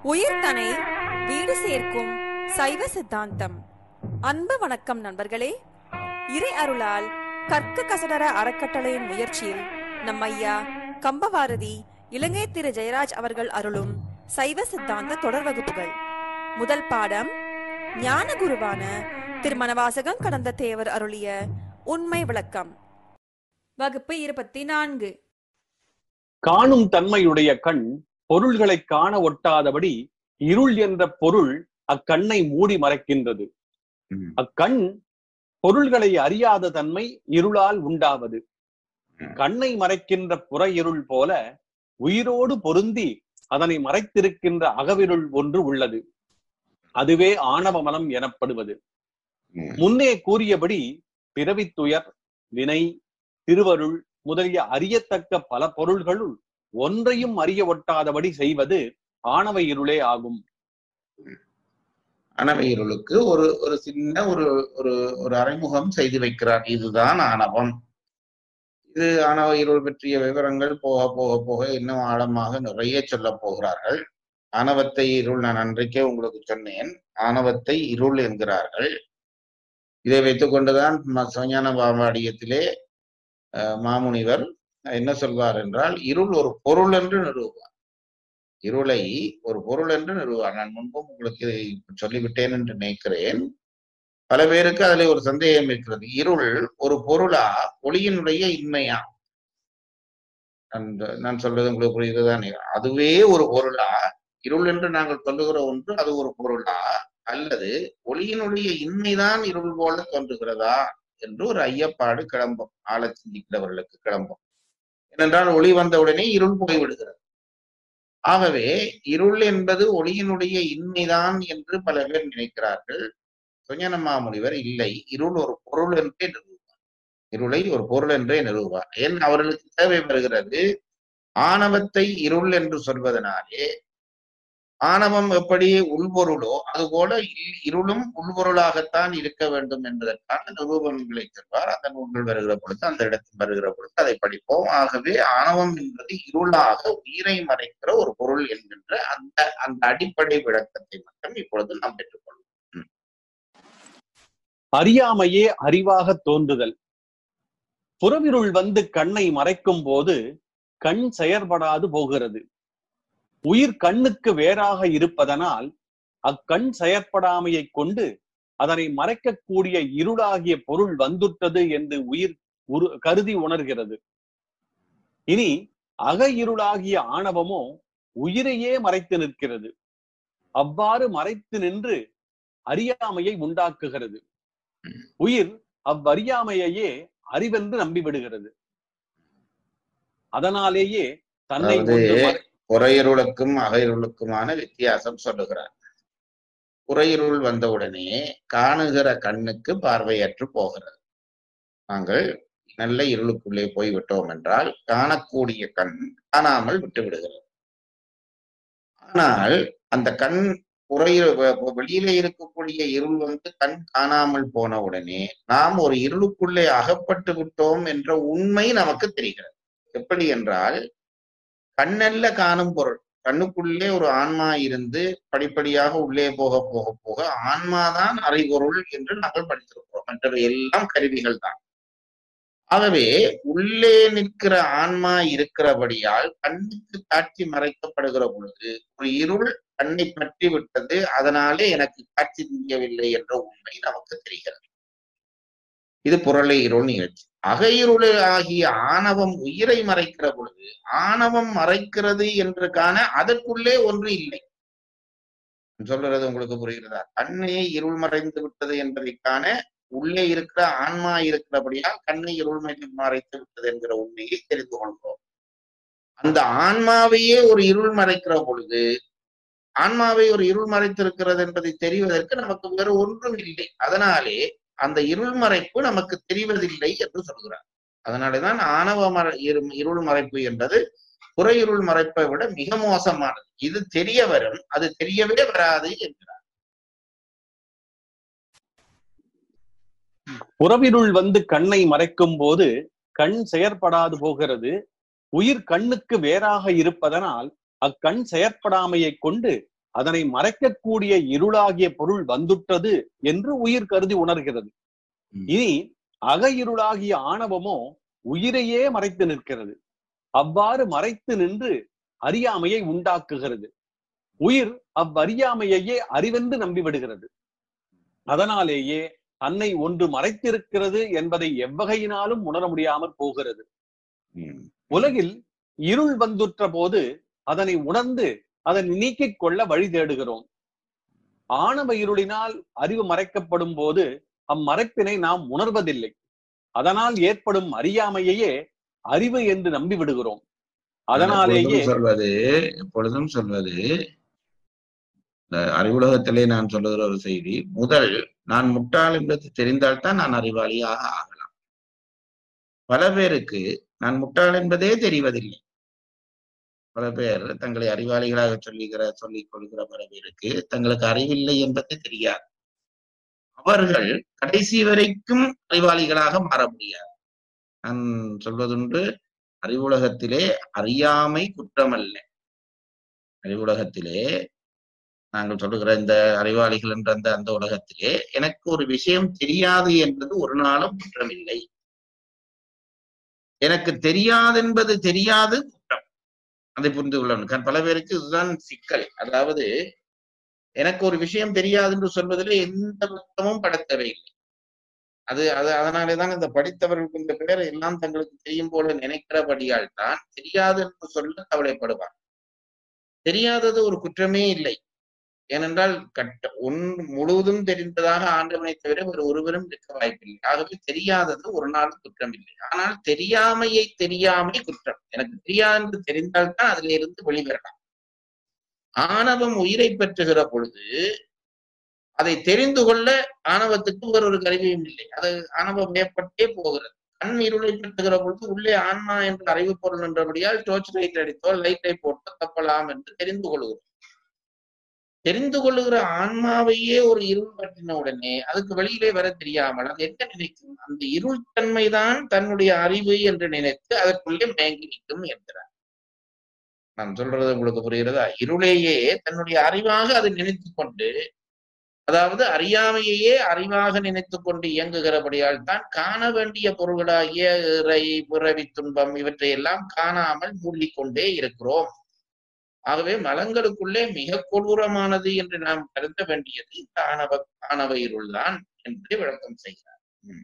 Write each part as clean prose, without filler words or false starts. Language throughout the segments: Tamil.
உயிர்தனை வீடு சேர்க்கும் சைவ சித்தாந்தம். அன்பு வணக்கம் நண்பர்களே. இறை அருளால் கற்க கசடர அறக்கட்டளையின் முயற்சியில் நம் ஐயா கம்பவாரதி இலங்கை திரு ஜெயராஜ் அவர்கள் அருளும் சைவ சித்தாந்த தொடர் வகுப்புகள். முதல் பாடம் ஞான குருவான திருமணவாசகம் கடந்த தேவர் அருளிய உண்மை விளக்கம். வகுப்பு 24. காணும் தன்மையுடைய கண் பொருள்களை காண ஒட்டாதபடி இருள் என்ற பொருள் அக்கண்ணை மூடி மறைக்கின்றது. அக்கண் பொருள்களை அறியாத தன்மை இருளால் உண்டாவது. கண்ணை மறைக்கின்ற புற இருள் போல உயிரோடு பொருந்தி அதனை மறைத்திருக்கின்ற அகவிருள் ஒன்று உள்ளது. அதுவே ஆணவ மனம் எனப்படுவது. முன்னே கூறியபடி பிறவித்துயர், வினை, திருவருள் முதலிய அறியத்தக்க பல பொருள்களுள் ஒன்றையும் அறிய ஒட்டாதபடி செய்வது ஆணவ இருளே ஆகும். ஆணவ இருளுக்கு ஒரு சின்ன ஒரு அறிமுகம் செய்து வைக்கிறார். இதுதான் ஆணவம். இது ஆணவ இருள் பற்றிய விவரங்கள் போக போக போக இன்னும் ஆழமாக நிறைய சொல்ல போகிறார்கள். ஆணவத்தை இருள், நான் அன்றைக்கே உங்களுக்கு சொன்னேன், ஆணவத்தை இருள் என்கிறார்கள். இதை வைத்துக் கொண்டுதான் சிவஞான பாவாடியத்திலே மாமுனிவர் என்ன சொல்வார் என்றால், இருள் ஒரு பொருள் என்று நிறுவுவார். இருளை ஒரு பொருள் என்று நிறுவுவார். நான் முன்பும் உங்களுக்கு சொல்லிவிட்டேன் என்று நினைக்கிறேன். பல பேருக்கு அதில் ஒரு சந்தேகம் இருக்கிறது. இருள் ஒரு பொருளா, ஒளியினுடைய இன்மையா? நான் சொல்றது உங்களுக்கு புரியுதுதான். அதுவே ஒரு பொருளா, இருள் என்று நாங்கள் சொல்லுகிற ஒன்று அது ஒரு பொருளா, அல்லது ஒளியினுடைய இன்மைதான் இருள் போல தோன்றுகிறதா என்று ஒரு ஐயப்பாடு கிளம்பும், ஆழ சிந்திக்கிறவர்களுக்கு கிளம்பும். ஏனென்றால் ஒளி வந்தவுடனே இருள் போய்விடுகிறது. ஆகவே இருள் என்பது ஒளியினுடைய இன்மைதான் என்று பல பேர் நினைக்கிறார்கள். சுஞான மாமுனிவர் இல்லை, இருள் ஒரு பொருள் என்றே நிறுவுவார். இருளை ஒரு பொருள் என்றே நிறுவுவார். ஏன் அவர்களுக்கு தேவை வருகிறது? ஆணவத்தை இருள் என்று சொல்வதனாலே ஆணவம் எப்படி உள்பொருளோ அதுபோல இருளும் உள்பொருளாகத்தான் இருக்க வேண்டும் என்பதற்கான நிரூபணங்களை சொல்வார். அந்த நூல்கள் வருகிற பொழுது, அந்த இடத்தில் வருகிற பொழுது அதை படிப்போம். ஆகவே ஆணவம் என்பது இருளாக உயிரை மறைக்கிற ஒரு பொருள் என்கின்ற அந்த அடிப்படை விளக்கத்தை மட்டும் இப்பொழுது நாம் பெற்றுக்கொள்வோம். அறியாமையே அறிவாக தோன்றுதல். புறவிருள் வந்து கண்ணை மறைக்கும் போது கண் செயற்படாது போகிறது. உயிர் கண்ணுக்கு வேறாக இருப்பதனால் அக்கண் செயற்படாமையை கொண்டு அதனை மறைக்கக்கூடிய இருளாகிய பொருள் வந்துட்டது என்று உயிர் கருதி உணர்கிறது. இனி அக இருளாகிய ஆணவமோ உயிரையே மறைத்து நிற்கிறது. அவ்வாறு மறைத்து நின்று அறியாமையை உண்டாக்குகிறது. உயிர் அவ்வறியாமையே அறிவென்று நம்பிவிடுகிறது. அதனாலேயே தன்னை புறையிருளுக்கும் அகையிருளுக்குமான வித்தியாசம் சொல்லுகிறார். புறையிருள் வந்தவுடனே காணுகிற கண்ணுக்கு பார்வையற்று போகிறது. நாங்கள் நல்ல இருளுக்குள்ளே போய்விட்டோம் என்றால் காணக்கூடிய கண் காணாமல் விட்டு விடுகிறது. ஆனால் அந்த கண் வெளியிலே இருக்கக்கூடிய இருள் வந்து கண் காணாமல் போன உடனே நாம் ஒரு இருளுக்குள்ளே அகப்பட்டு விட்டோம் என்ற உண்மை நமக்கு தெரிகிறது. எப்படி என்றால், கண்ணல்ல காணும் பொருள். கண்ணுக்குள்ளே ஒரு ஆன்மா இருந்து படிப்படியாக உள்ளே போக போக போக ஆன்மாதான் அறிபொருள் என்று நாங்கள் படித்திருக்கிறோம். மற்றவை எல்லாம் கருவிகள் தான். ஆகவே உள்ளே நிற்கிற ஆன்மா இருக்கிறபடியால் கண்ணுக்கு காட்சி மறைக்கப்படுகிற பொழுது ஒரு இருள் கண்ணை பற்றி விட்டது, அதனாலே எனக்கு காட்சி தெரியவில்லை என்ற உண்மை நமக்கு தெரிகிறது. இது புறலை இருள் நிகழ்ச்சி. அகையிருள் ஆகிய ஆணவம் உயிரை மறைக்கிற பொழுது ஆணவம் மறைக்கிறது என்று காண அதற்குள்ளே ஒன்று இல்லை. சொல்றது உங்களுக்கு புரிகிறதா? கண்ணே இருள் மறைந்து விட்டது என்பதை காண உள்ளே இருக்கிற ஆன்மா இருக்கிறபடியால் கண்ணை இருள் மறைத்து விட்டது என்கிற உண்மையை தெரிந்து கொள்கிறோம். அந்த ஆன்மாவையே ஒரு இருள் மறைக்கிற பொழுது, ஆன்மாவை ஒரு இருள் மறைத்திருக்கிறது என்பதை தெரிவதற்கு நமக்கு வேறு ஒன்றும் இல்லை. அதனாலே அந்த இருள் மறைப்பு நமக்கு தெரிவதில்லை என்று சொல்கிறார். அதனாலேதான் ஆணவ இருள் மறைப்பு என்பது புற இருள் மறைப்பை விட மிக மோசமானது. இது தெரிய வரும், அது தெரியவே வராது என்கிறார். புறவிருள் வந்து கண்ணை மறைக்கும் போது கண் செயற்படாது போகிறது. உயிர் கண்ணுக்கு வேறாக இருப்பதனால் அக்கண் செயற்படாமையை கொண்டு அதனை மறைக்கக்கூடிய இருளாகிய பொருள் வந்துட்டது என்று உயிர் கருதி உணர்கிறது. இனி அக இருளாகிய ஆணவமோ உயிரையே மறைத்து நிற்கிறது. அவ்வாறு மறைத்து நின்று அறியாமையை உண்டாக்குகிறது. உயிர் அவ்வறியாமையையே அறிவென்று நம்பிவிடுகிறது. அதனாலேயே தன்னை ஒன்று மறைத்திருக்கிறது என்பதை எவ்வகையினாலும் உணர முடியாமல் போகிறது. உலகில் இருள் வந்துற்ற போது அதனை உணர்ந்து அதனை நீக்கிக் கொள்ள வழி தேடுகிறோம். ஆணவ இருளினால் அறிவு மறைக்கப்படும் போது அம்மறைப்பினை நாம் உணர்வதில்லை. அதனால் ஏற்படும் அறியாமையையே அறிவு என்று நம்பி விடுகிறோம். அதனாலேயே எப்பொழுதும் சொல்வது அறிவுலகத்திலே நான் சொல்லுகிற ஒரு செய்தி, முதல் நான் முட்டாள் என்பது தெரிந்தால்தான் நான் அறிவாளியாக ஆகலாம். பல பேருக்கு நான் முட்டாள் என்பதே தெரிவதில்லை. பல பேர் தங்களை அறிவாளிகளாக சொல்லிக் கொள்கிற பல பேருக்கு தங்களுக்கு அறிவில்லை என்பது தெரியாது. அவர்கள் கடைசி வரைக்கும் அறிவாளிகளாக மாற முடியாது. நான் சொல்வதுண்டு, அறிவுலகத்திலே அறியாமை குற்றமல்ல. அறிவுலகத்திலே நாங்கள் சொல்லுகிற இந்த அறிவாளிகள் என்ற அந்த உலகத்திலே எனக்கு ஒரு விஷயம் தெரியாது என்பது ஒரு நாளும் குற்றமில்லை. எனக்கு தெரியாது என்பது தெரியாது குற்றம். அதை புரிந்து கொள்ளணும். பல பேருக்கு இதுதான் சிக்கல். அதாவது எனக்கு ஒரு விஷயம் தெரியாது என்று சொல்வதில் எந்த குற்றமும் பட தேவையில்லை. அதனாலேதான் இந்த படித்தவர்களுக்கு இந்த பேர் எல்லாம் தங்களுக்கு தெரியும் போல நினைக்கிறபடியால் தான் தெரியாது என்று சொல்ல கவலைப்படுவார். தெரியாதது ஒரு குற்றமே இல்லை. ஏனென்றால் முழுவதும் தெரிந்ததாக ஆண்டவனை தவிர வேறு ஒருவரும் இருக்க வாய்ப்பில்லை. ஆகவே தெரியாதது ஒரு நாள் குற்றம் இல்லை. ஆனால் தெரியாமை குற்றம். எனக்கு தெரியாது என்று தெரிந்தால்தான் அதில இருந்து வெளிவரலாம். ஆணவம் உயிரை பெற்றுகிற பொழுது அதை தெரிந்து கொள்ள ஆணவத்துக்கு வேறொரு கருவியும் இல்லை. அது ஆணவம் ஏற்பட்டே போகிறது. கண் இருளை பெற்றுகிற பொழுது உள்ளே ஆன்மா என்ற அறிவு பொருள் என்றபடியால் டோர்ச் லைட் அடித்தோ லைட்டை போட்டு தப்பலாம் என்று தெரிந்து கொள்கிறோம். தெரிந்து கொள்ளுகிற ஆன்மாவையே ஒரு இருள் பற்றின உடனே அதுக்கு வெளியிலே வர தெரியாமல் அது என்ன நினைக்கும்? அந்த இருள் தன்மைதான் தன்னுடைய அறிவு என்று நினைத்து அதற்குள்ளே மயங்கி நிற்கும் என்கிறார். நான் சொல்றது உங்களுக்கு புரிகிறதா? இருளையே தன்னுடைய அறிவாக அதை நினைத்து கொண்டு, அதாவது அறியாமையையே அறிவாக நினைத்து கொண்டு இயங்குகிறபடியால் தான் காண வேண்டிய பொருள்களாகிய இறை, பிறவி, துன்பம் இவற்றை எல்லாம் காணாமல் மூழ்கிக்கொண்டே இருக்கிறோம். ஆகவே மலங்களுக்குள்ளே மிக கொடூரமானது என்று நாம் கருத வேண்டியது இந்த ஆணவ இருள் தான் என்று விளக்கம் செய்கிறார்.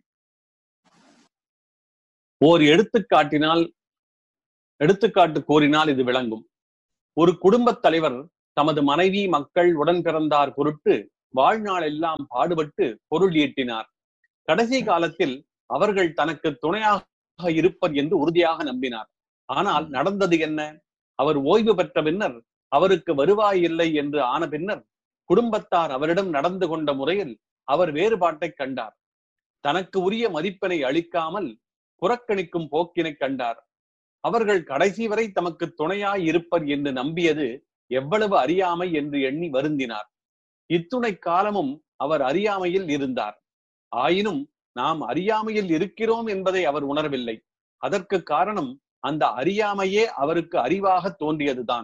ஓர் எடுத்துக்காட்டு கோரினால் இது விளங்கும். ஒரு குடும்பத் தலைவர் தமது மனைவி, மக்கள், உடன் பிறந்தார் பொருட்டு வாழ்நாள் எல்லாம் பாடுபட்டு பொருள் ஈட்டினார். கடைசி காலத்தில் அவர்கள் தனக்கு துணையாக இருப்பர் என்று உறுதியாக நம்பினார். ஆனால் நடந்தது என்ன? அவர் ஓய்வு பெற்ற பின்னர் அவருக்கு வருவாய் இல்லை என்று ஆன பின்னர் குடும்பத்தார் அவரிடம் நடந்து கொண்ட முறையில் அவர் வேறுபாட்டை கண்டார். தனக்கு உரிய மதிப்பினை அளிக்காமல் புறக்கணிக்கும் போக்கினை கண்டார். அவர்கள் கடைசி வரை தமக்கு துணையாய் இருப்பர் என்று நம்பியது எவ்வளவு அறியாமை என்று எண்ணி வருந்தினார். இத்துணை காலமும் அவர் அறியாமையில் இருந்தார். ஆயினும் நாம் அறியாமையில் இருக்கிறோம் என்பதை அவர் உணரவில்லை. அதற்கு காரணம் அந்த அறியாமையே அவருக்கு அறிவாக தோன்றியதுதான்.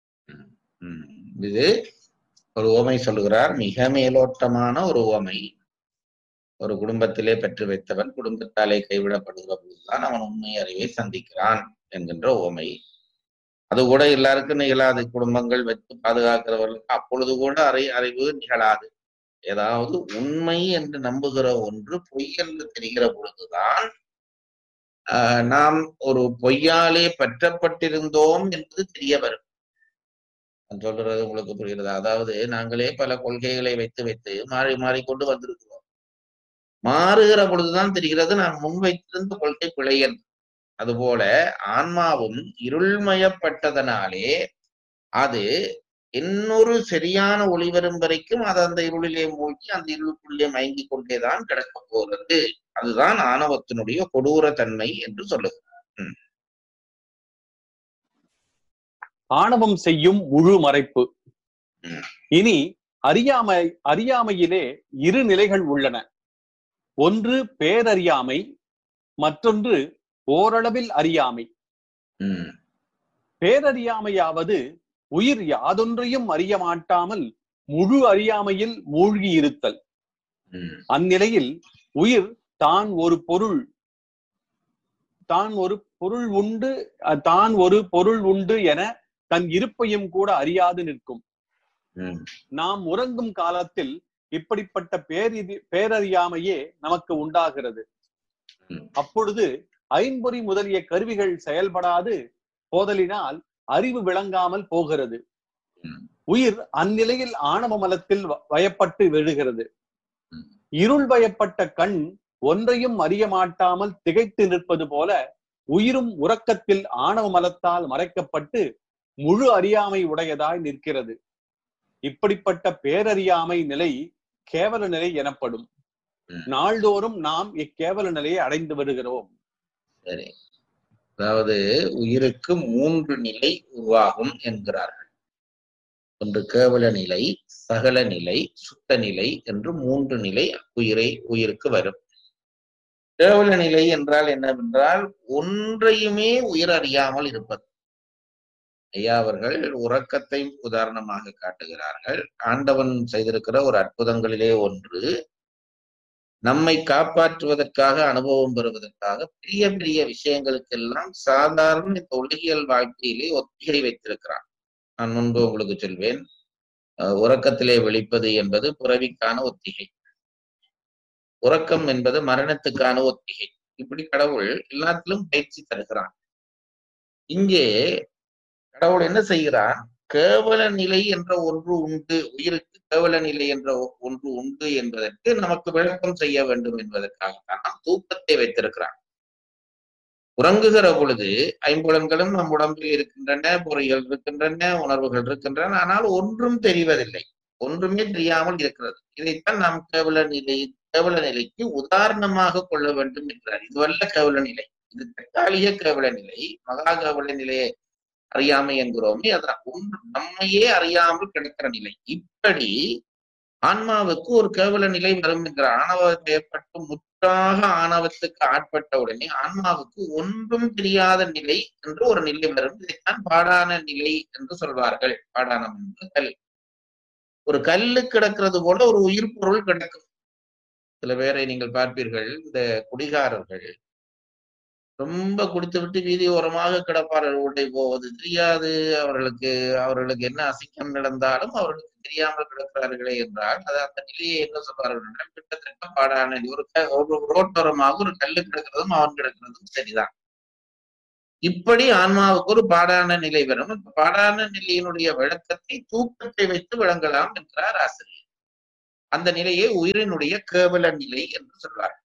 இது ஒரு உவமை சொல்லுகிறார், மிக மேலோட்டமான ஒரு உவமை. ஒரு குடும்பத்திலே பெற்று வைத்தவன் குடும்பத்தாலே கைவிடப்படுகிற பொழுதுதான் அவன் உண்மை அறிவை சந்திக்கிறான் என்கின்ற உவமை. அது கூட எல்லாருக்கும் நிகழாது. குடும்பங்கள் வைத்து பாதுகாக்கிறவர்களுக்கு அப்பொழுது கூட அறிவு நிகழாது. ஏதாவது உண்மை என்று நம்புகிற ஒன்று பொய் என்று தெரிகிற பொழுதுதான் நாம் ஒரு பொய்யாலே பற்றப்பட்டிருந்தோம் என்பது தெரிய வரும். நான் சொல்றது உங்களுக்கு புரிகிறதா? அதாவது நாங்களே பல கொள்கைகளை வைத்து மாறிக்கொண்டு வந்திருக்கிறோம். மாறுகிற பொழுதுதான் தெரிகிறது நாம் முன்வைத்திருந்த கொள்கை பிழை என்று. அதுபோல ஆன்மாவும் இருள்மயப்பட்டதனாலே அது இன்னொரு சரியான ஒளி வரும் வரைக்கும் அது அந்த இருளிலே மூழ்கி அந்த இருளுக்குள்ளே மயங்கி கொண்டேதான் கிடக்க போகிறது. அதுதான் ஆணவத்தினுடைய கொடூர தன்மை என்று சொல்லுகிறார். ஆணவம் செய்யும் முழு மறைப்பு. இனி அறியாமையிலே இரு நிலைகள் உள்ளன. ஒன்று பேரறியாமை, மற்றொன்று ஓரளவில் அறியாமை. பேரறியாமையாவது உயிர் யாதொன்றையும் அறிய மாட்டாமல் முழு அறியாமையில் மூழ்கி இருத்தல். அந்நிலையில் உயிர் தான் ஒரு பொருள் உண்டு என தன் இருப்பையும் கூட அறியாது நிற்கும். நாம் உறங்கும் காலத்தில் இப்படிப்பட்ட பேரறியாமையே நமக்கு உண்டாகிறது. அப்பொழுது ஐம்பொறி முதலிய கருவிகள் செயல்படாது போதலினால் அறிவு விளங்காமல் போகிறது. உயிர் அந்நிலையில் ஆணவ மலத்தில் வயப்பட்டு விழுகிறது. இருள் வயப்பட்ட கண் ஒன்றையும் அறிய மாட்டாமல் திகைத்து நிற்பது போல உயிரும் உறக்கத்தில் ஆணவ மலத்தால் மறைக்கப்பட்டு முழு அறியாமை உடையதாய் நிற்கிறது. இப்படிப்பட்ட பேரறியாமை நிலை கேவல நிலை எனப்படும். நாள்தோறும் நாம் இக்கேவல நிலையை அடைந்து வருகிறோம். சரி, அதாவது உயிருக்கு 3 நிலை உருவாகும் என்கிறார்கள். ஒன்று கேவல நிலை, சகல நிலை, சுத்த நிலை என்று 3 நிலை உயிருக்கு வரும். கேவல நிலை என்றால் என்னவென்றால் ஒன்றையுமே உயிர் அறியாமல் இருப்பது. ஐயா அவர்கள் உறக்கத்தை உதாரணமாக காட்டுகிறார்கள். ஆண்டவன் செய்திருக்கிற ஒரு அற்புதங்களிலே ஒன்று, நம்மை காப்பாற்றுவதற்காக, அனுபவம் பெறுவதற்காக பெரிய பெரிய விஷயங்களுக்கெல்லாம் சாதாரண இந்த உலகியல் வாழ்க்கையிலே ஒத்திகை வைத்திருக்கிறான். நான் முன்பு உங்களுக்கு சொல்வேன், உறக்கத்திலே விழிப்பது என்பது பிறவிக்கான ஒத்திகை, உறக்கம் என்பது மரணத்துக்கான ஒத்திகை. இப்படி கடவுள் எல்லாத்திலும் பயிற்சி தருகிறான். இங்கே கடவுள் என்ன செய்கிறான்? கேவல நிலை என்ற ஒன்று உண்டு, உயிருக்கு கேவல நிலை என்ற ஒன்று உண்டு என்பதற்கு நமக்கு விளக்கம் செய்ய வேண்டும் என்பதற்காகத்தான் தூக்கத்தை வைத்திருக்கிறான். உறங்குகிற பொழுது ஐம்புலன்களும் நம் உடம்பில் இருக்கின்றன, பொறிகள் இருக்கின்றன, உணர்வுகள் இருக்கின்றன. ஆனால் ஒன்றும் தெரிவதில்லை, ஒன்றுமே தெரியாமல் இருக்கிறது. இதைத்தான் நாம் கேவல நிலைக்கு உதாரணமாக கொள்ள வேண்டும் என்கிறார். இதுவல்ல கேவல நிலை, இது தற்காலிக கேவல நிலை. மகா கேவல நிலையை அறியாமை என்கிறோமே, அதான் நம்மையே அறியாமல் கிடைக்கிற நிலை. இப்படி ஆன்மாவுக்கு ஒரு கேவல நிலை வரும் என்கிற ஆணவம் ஏற்பட்டு முற்றாக ஆணவத்துக்கு ஆட்பட்ட உடனே ஆன்மாவுக்கு ஒன்றும் தெரியாத நிலை என்று ஒரு நிலை வரும். இதைத்தான் பாடான நிலை என்று சொல்வார்கள். பாடானம் என்று கல். ஒரு கல்லு கிடக்கிறது போல ஒரு உயிர் பொருள் கிடக்கும். சில பேரை நீங்கள் பார்ப்பீர்கள், இந்த குடிகாரர்கள் ரொம்ப குடித்து விட்டு வீதி ஓரமாக கிடப்பார்கள். உடை போவது தெரியாது அவர்களுக்கு என்ன அசிங்கம் நடந்தாலும் அவர்களுக்கு தெரியாமல் கிடக்கிறார்களே என்றால் அது அந்த நிலையை என்ன சொல்வார்கள் என்றால் கிட்டத்தட்ட பாடான ஒரு ரோட்டோரமாக ஒரு கல்லு கிடக்கிறதும் அவன் கிடக்கிறதும் சரிதான். இப்படி ஆன்மாவுக்கு ஒரு பாடான நிலை வரும். பாடான நிலையினுடைய விளக்கத்தை தூக்கத்தை வைத்து விளங்கலாம் என்கிறார் ஆசிரியர். அந்த நிலையை உயிரினுடைய கேவல நிலை என்று சொல்வார்.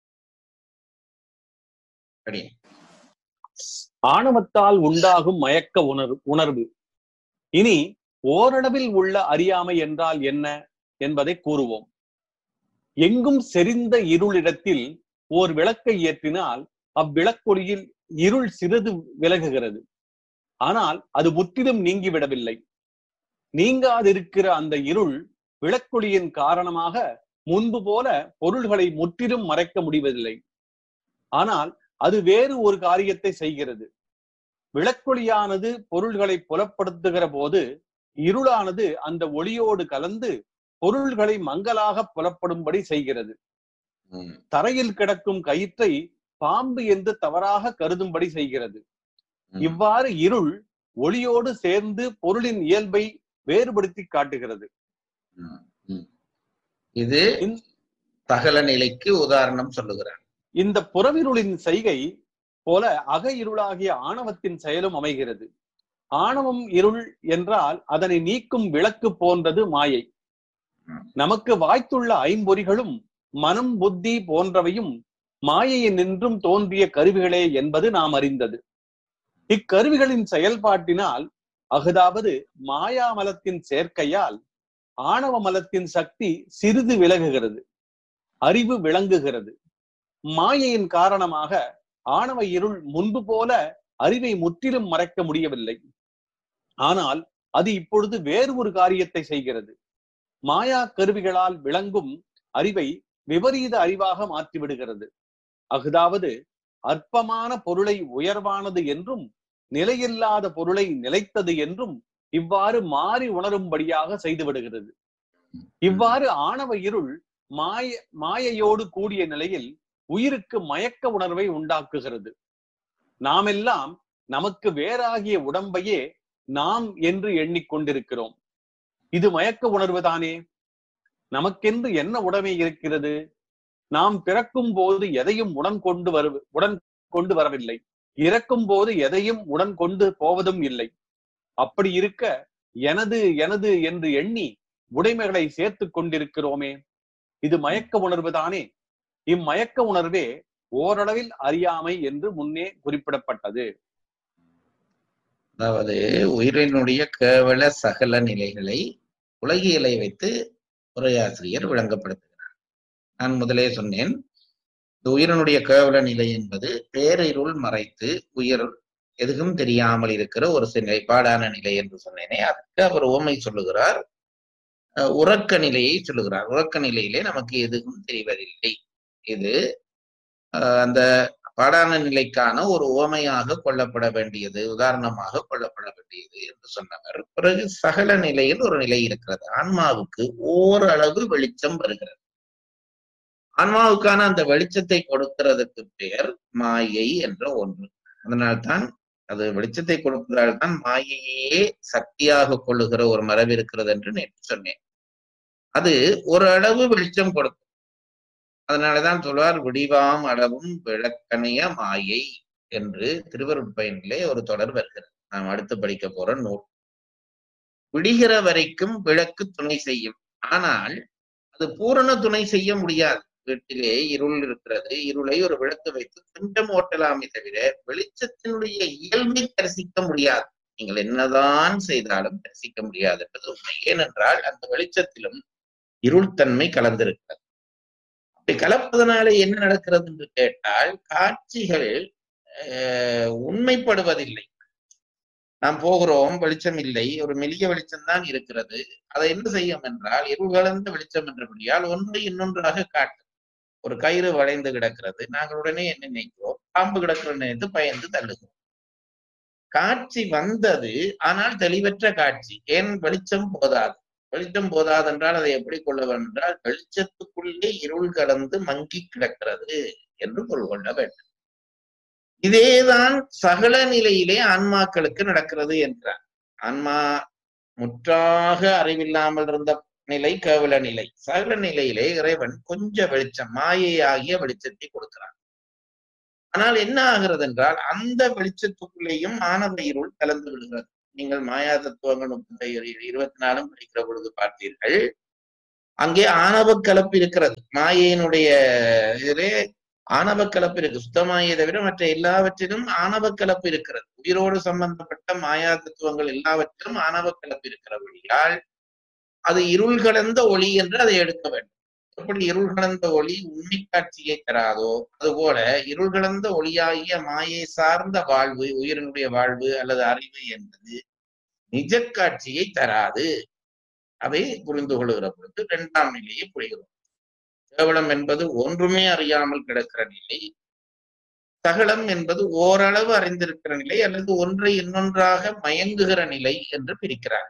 ஆணவத்தால் உண்டாகும் மயக்க உணர்வு. இனி ஓரளவில் உள்ள அறியாமை என்றால் என்ன என்பதை கூறுவோம். எங்கும் செறிந்த இருளிடத்தில் ஓர் விளக்கை ஏற்றினால் அவ்விளக்கொளியில் இருள் சிறிது விலகுகிறது. ஆனால் அது முற்றிலும் நீங்கிவிடவில்லை. நீங்காதிருக்கிற அந்த இருள் விளக்கொளியின் காரணமாக முன்பு போல பொருள்களை முற்றிலும் மறைக்க முடிவதில்லை. ஆனால் அது வேறு ஒரு காரியத்தை செய்கிறது. விளக்கொளியானது பொருள்களை புலப்படுத்துகிற போது இருளானது அந்த ஒளியோடு கலந்து பொருள்களை மங்கலாக புலப்படும்படி செய்கிறது. தரையில் கிடக்கும் கயிற்றை பாம்பு என்று தவறாக கருதும்படி செய்கிறது. இவ்வாறு இருள் ஒளியோடு சேர்ந்து பொருளின் இயல்பை வேறுபடுத்தி காட்டுகிறது. இது சகல நிலைக்கு உதாரணம் சொல்லுகிறார். இந்த புறவிருளின் செய்கை போல அக இருளாகிய ஆணவத்தின் செயலும் அமைகிறது. ஆணவம் இருள் என்றால் அதனை நீக்கும் விளக்கு போன்றது மாயை. நமக்கு வாய்த்துள்ள ஐம்பொறிகளும் மனம், புத்தி போன்றவையும் மாயையின் நின்றும் தோன்றிய கருவிகளே என்பது நாம் அறிந்தது. இக்கருவிகளின் செயல்பாட்டினால், அதாவது மாயாமலத்தின் சேர்க்கையால் ஆணவ மலத்தின் சக்தி சிறிது விலகுகிறது, அறிவு விளங்குகிறது. மாயையின் காரணமாக ஆணவ இருள் முன்பு போல அறிவை முற்றிலும் மறைக்க முடியவில்லை. ஆனால் அது இப்பொழுது வேறு ஒரு காரியத்தை செய்கிறது. மாயா கருவிகளால் விளங்கும் அறிவை விபரீத அறிவாக மாற்றிவிடுகிறது. அதாவது அற்பமான பொருளை உயர்வானது என்றும் நிலையில்லாத பொருளை நிலைத்தது என்றும் இவ்வாறு மாறி உணரும்படியாக செய்துவிடுகிறது. இவ்வாறு ஆணவ இருள் மாயையோடு கூடிய நிலையில் உயிருக்கு மயக்க உணர்வை உண்டாக்குகிறது. நாமெல்லாம் நமக்கு வேறாகிய உடம்பையே நாம் என்று எண்ணிக்கொண்டிருக்கிறோம். இது மயக்க உணர்வு தானே. நமக்கென்று என்ன உடைமை இருக்கிறது? நாம் பிறக்கும் போது எதையும் உடன் கொண்டு வரவில்லை. இறக்கும் போது எதையும் உடன் கொண்டு போவதும் இல்லை. அப்படி இருக்க எனது எனது என்று எண்ணி உடைமைகளை சேர்த்து கொண்டிருக்கிறோமே, இது மயக்க உணர்வு தானே. இம்மயக்க உணர்வே ஓரளவில் அறியாமை என்று முன்னே குறிப்பிடப்பட்டது. அதாவது உயிரினுடைய கேவல சகல நிலைகளை உலகியலை வைத்து உரையாசிரியர் விளங்கப்படுத்துகிறார். நான் முதலே சொன்னேன், இந்த உயிரினுடைய கேவல நிலை என்பது பேரிருள் மறைத்து உயிர் எதுவும் தெரியாமல் இருக்கிற ஒரு நிலைப்பாடான நிலை என்று சொன்னேனே, அதற்கு அவர் உவமை சொல்லுகிறார், உறக்க நிலையை சொல்லுகிறார். உறக்க நிலையிலே நமக்கு எதுவும் தெரிவதில்லை. இது அந்த பாடான நிலைக்கான ஒரு உவமையாக கொள்ளப்பட வேண்டியது, உதாரணமாக கொள்ளப்பட வேண்டியது என்று சொன்னவர். பிறகு சகல நிலையில் ஒரு நிலை இருக்கிறது. ஆன்மாவுக்கு ஓரளவு வெளிச்சம் வருகிறது. ஆன்மாவுக்கான அந்த வெளிச்சத்தை கொடுக்கிறதுக்கு பெயர் மாயை என்ற ஒன்று. அதனால்தான் அது வெளிச்சத்தை கொடுப்பதால் தான் மாயையே சக்தியாக கொள்ளுகிற ஒரு மரபு இருக்கிறது என்று நேற்று சொன்னேன். அது ஒரு அளவு வெளிச்சம் கொடுக்கும். அதனாலதான் சொல்வார், விடிவாம் அளவும் விளக்கணைய மாயை என்று திருவருட்பயனிலே ஒரு தொடர் வருகிறது. நாம் அடுத்து படிக்க போற நூல். விடிகிற வரைக்கும் விளக்கு துணை செய்யும். ஆனால் அது பூரண துணை செய்ய முடியாது. வீட்டிலே இருள் இருக்கிறது, இருளை ஒரு விளக்கு வைத்து கொஞ்சம் ஓட்டலாமே தவிர வெளிச்சத்தினுடைய இயல்பை தரிசிக்க முடியாது. நீங்கள் என்னதான் செய்தாலும் தரிசிக்க முடியாது என்பது உண்மை. ஏனென்றால் அந்த வெளிச்சத்திலும் இருள்தன்மை கலந்திருக்கிறது. அப்படி கலப்பதனால என்ன நடக்கிறது என்று கேட்டால், காட்சிகள் உண்மைப்படுவதில்லை. நாம் போகிறோம், வெளிச்சம் இல்லை, ஒரு மெல்லிய வெளிச்சம் தான் இருக்கிறது. அதை என்ன செய்யும் என்றால், இருள் கலந்த வெளிச்சம் என்றபடியால் ஒன்றை இன்னொன்றாக காட்டும். ஒரு கயிறு வளைந்து கிடக்கிறது, நாங்கள் உடனே என்ன நினைக்கிறோம், பாம்பு கிடக்கிற நினைத்து பயந்து தள்ளுகிறோம். காட்சி வந்தது, ஆனால் தெளிவற்ற காட்சி. ஏன்? வெளிச்சம் போதாது. வெளிச்சம் போதாது என்றால் அதை எப்படி கொள்ள வேண்டும் என்றால், வெளிச்சத்துக்குள்ளே இருள் கலந்து மங்கி கிடக்கிறது என்று பொருள் கொள்ள வேண்டும். இதேதான் சகல நிலையிலே ஆன்மாக்களுக்கு நடக்கிறது என்றார். ஆன்மா முற்றாக அறிவில்லாமல் இருந்த நிலை கேவல நிலை. சகல நிலையிலே இறைவன் கொஞ்சம் வெளிச்சம், மாயை ஆகிய வெளிச்சத்தை கொடுக்கிறான். ஆனால் என்ன ஆகிறது என்றால், அந்த வெளிச்சத்துக்குள்ளேயும் ஆணவ இருள் கலந்து விடுகிறது. நீங்கள் மாயா தத்துவங்கள் 24 படிக்கிற பொழுது பார்த்தீர்கள், அங்கே ஆணவ கலப்பு இருக்கிறது. மாயையினுடைய இதிலே ஆணவ கலப்பு இருக்கு. சுத்தமாயை தவிர மற்ற எல்லாவற்றிலும் ஆணவ கலப்பு இருக்கிறது. உயிரோடு சம்பந்தப்பட்ட மாயா தத்துவங்கள் எல்லாவற்றிலும் ஆணவ கலப்பு இருக்கிறபடியால் அது இருள் கலந்த ஒளி என்று அதை எடுக்க வேண்டும். எப்படி இருள் கலந்த ஒளி உண்மை காட்சியை தராதோ, அதுபோல இருள் கலந்த ஒளியாகிய மாயை சார்ந்த வாழ்வு, உயிரினுடைய வாழ்வு அல்லது அறிவு என்பது நிஜ காட்சியை தராது. அதை புரிந்து கொள்கிற பொழுது இரண்டாம் நிலையை புரிகிறோம். கேவலம் என்பது ஒன்றுமே அறியாமல் கிடக்கிற நிலை. சகலம் என்பது ஓரளவு அறிந்திருக்கிற நிலை அல்லது ஒன்றை இன்னொன்றாக மயங்குகிற நிலை என்று பிரிக்கிறார்.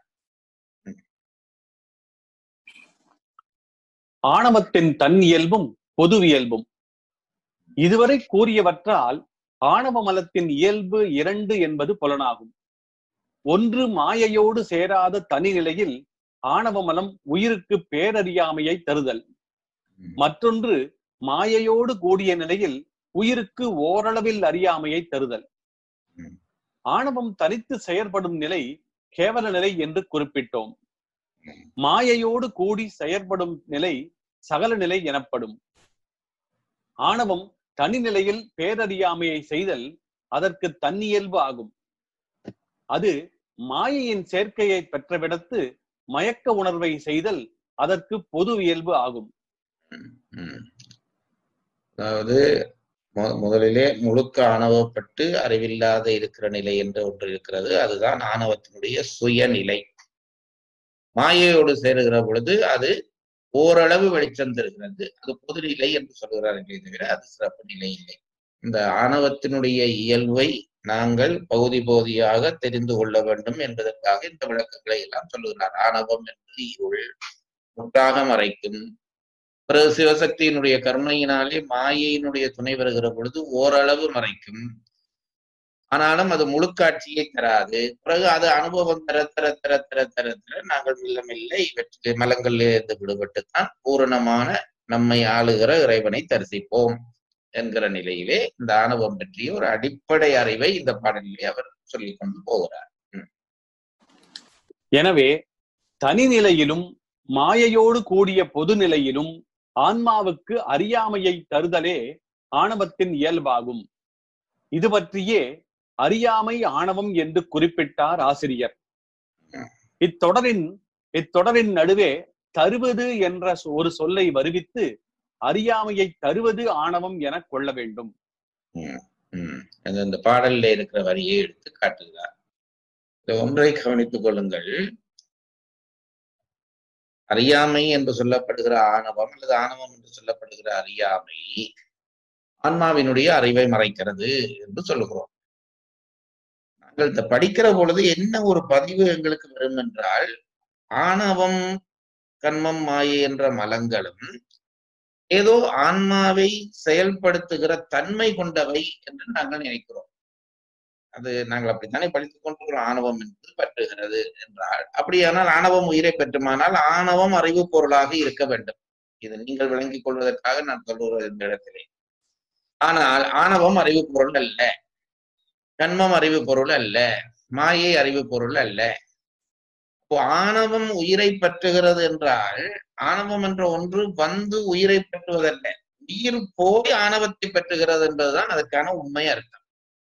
ஆணவத்தின் தன் இயல்பும் பொதுவியல்பும். இதுவரை கூறியவற்றால் ஆணவ மலத்தின் இயல்பு 2 என்பது புலனாகும். ஒன்று மாயையோடு சேராத தனி நிலையில் ஆணவ மலம் உயிருக்கு பேரறியாமையை தருதல். மற்றொன்று மாயையோடு கூடிய நிலையில் உயிருக்கு ஓரளவில் அறியாமையை தருதல். ஆணவம் தனித்து செயற்படும் நிலை கேவல நிலை என்று குறிப்பிட்டோம். மாயையோடு கூடி செயற்படும் நிலை சகல நிலை எனப்படும். ஆணவம் தனி நிலையில் பேரறியாமையை செய்தல் அதற்கு தன்னியல்பு ஆகும். அது மாயையின் சேர்க்கையை பெற்றவிடத்து மயக்க உணர்வை செய்தல் அதற்கு பொது இயல்பு ஆகும். அதாவது முதலிலே முழுக்க ஆணவப்பட்டு அறிவில்லாத இருக்கிற நிலை என்று ஒன்று இருக்கிறது. அதுதான் ஆணவத்தினுடைய சுயநிலை. மாயையோடு சேருகிற பொழுது அது ஓரளவு வெளிச்சம் தருகிறது. அது பொது நிலை என்று சொல்கிறார். தவிர அது சிறப்பு நிலை இல்லை. இந்த ஆணவத்தினுடைய இயல்பை நாங்கள் பகுதி பகுதியாக தெரிந்து கொள்ள வேண்டும் என்பதற்காக இந்த விளக்கங்களை எல்லாம் சொல்லுகிறார். ஆணவம் என்பது இருள், முற்றாக மறைக்கும். பிறகு சிவசக்தியினுடைய கருணையினாலே மாயையினுடைய துணை வருகிற பொழுது ஓரளவு மறைக்கும். ஆனாலும் அது முழு காட்சியை தராது. பிறகு அது அனுபவம் தர தர தர தர தர தர நாங்கள் மெல்ல மெல்ல இவற்றை மலங்களில் இருந்து விடுபட்டுத்தான் பூரணமான நம்மை ஆளுகிற இறைவனை தரிசிப்போம் என்கிற நிலையிலே இந்த ஆணவம் பற்றிய ஒரு அடிப்படை அறிவை இந்த பாடலிலே அவர் சொல்லிக் கொண்டு போகிறார். எனவே தனிநிலையிலும் மாயையோடு கூடிய பொது நிலையிலும் ஆன்மாவுக்கு அறியாமையை தருதலே ஆணவத்தின் இயல்பாகும். இது பற்றியே அறியாமை ஆணவம் என்று குறிப்பிட்டார் ஆசிரியர். இத்தொடரின் நடுவே தருவது என்ற ஒரு சொல்லை வருவித்து அறியாமையை தருவது ஆணவம் என கொள்ள வேண்டும். இந்த பாடலில் இருக்கிற வரியை எடுத்து காட்டுகிறார். ஒன்றை கவனித்துக் கொள்ளுங்கள். அறியாமை என்று சொல்லப்படுகிற ஆணவம் அல்லது ஆணவம் என்று சொல்லப்படுகிற அறியாமை ஆன்மாவினுடைய அறிவை மறைக்கிறது என்று சொல்லுகிறோம். நாங்கள் இந்த படிக்கிற பொழுது என்ன ஒரு பதிவு எங்களுக்கு வரும் என்றால், ஆணவம், கண்மம், மாயை என்ற மலங்களும் ஏதோ ஆன்மாவை செயல்படுத்துகிற தன்மை கொண்டவை என்று நாங்கள் நினைக்கிறோம். அது நாங்கள் அப்படித்தானே படித்துக் கொண்டிருக்கிறோம். ஆணவம் என்று பற்றுகிறது என்றால், அப்படியானால் ஆணவம் உயிரை பெற்றுமானால் ஆணவம் அறிவு பொருளாக இருக்க வேண்டும். இது நீங்கள் விளங்கிக் கொள்வதற்காக நான் சொல்லுவது இந்த இடத்திலே. ஆனால் ஆணவம் அறிவு பொருள் அல்ல, கண்மம் அறிவு பொருள் அல்ல, மாயை அறிவு பொருள் அல்ல. இப்போ ஆணவம் உயிரை பற்றுகிறது என்றால், ஆணவம் என்ற ஒன்று வந்து உயிரை பற்றுவதல்ல, உயிர் போய் ஆணவத்தை பற்றுகிறது என்பதுதான் அதற்கான உண்மை அர்த்தம்.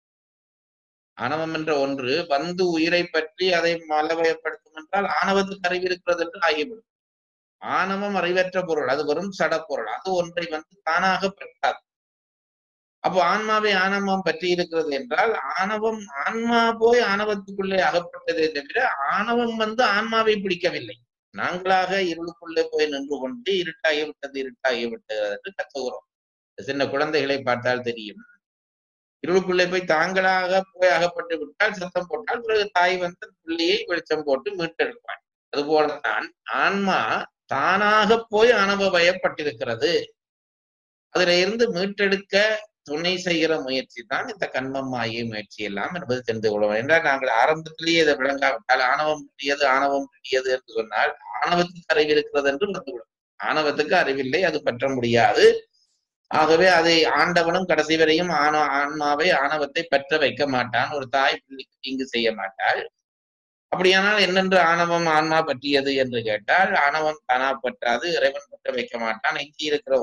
ஆணவம் என்ற ஒன்று வந்து உயிரை பற்றி அதை மலவயப்படுத்தும் என்றால் ஆணவத்துக்கு அறிவு இருக்கிறது என்று ஆகிவிடும். ஆணவம் அறிவற்ற பொருள், அது வெறும் சடப்பொருள். அது ஒன்றை வந்து தானாக பற்றாது. அப்போ ஆன்மாவை ஆணவம் பற்றி இருக்கிறது என்றால், ஆணவம் ஆன்மா போய் ஆணவத்துக்குள்ளே அகப்பட்டதே தவிர ஆணவம் வந்து ஆன்மாவை பிடிக்கவில்லை. நாங்களாக இருளுக்குள்ளே போய் நின்று கொண்டு இருட்டாகிவிட்டது இருட்டாகிவிட்டது என்று கத்துகிறோம். சின்ன குழந்தைகளை பார்த்தால் தெரியும். இருளுக்குள்ளே போய் தாங்களாக போய் அகப்பட்டு விட்டால் சத்தம் போட்டால் பிறகு தாய் வந்து பிள்ளையை வெளிச்சம் போட்டு மீட்டெடுப்பாள். அதுபோலத்தான் ஆன்மா தானாக போய் அனுபவப்பட்டிருக்கிறது. அதுல இருந்து மீட்டெடுக்க துணை செய்கிற முயற்சி தான் இந்த கண்மம் மாயை முயற்சி எல்லாம் என்பது தெரிந்து கொள்வோம். என்றால் நாங்கள் ஆரம்பத்திலேயே இதை விளங்காவிட்டால் ஆணவம் பற்றியது என்று சொன்னால் ஆணவத்துக்கு அறிவு இருக்கிறது என்று வந்துவிடும். ஆணவத்துக்கு அறிவில்லை, அது பற்ற முடியாது. ஆகவே அதை ஆண்டவனும் கடைசி வரையும் ஆன்மாவை ஆணவத்தை பற்ற வைக்க மாட்டான். ஒரு தாய் பிள்ளைக்கு தீங்கு செய்ய மாட்டாள். அப்படியானால் என்னென்று ஆணவம் ஆன்மா பற்றியது என்று கேட்டால், ஆணவம் தானா பற்றாது, இறைவன் பற்ற வைக்க மாட்டான். எஞ்சி இருக்கிற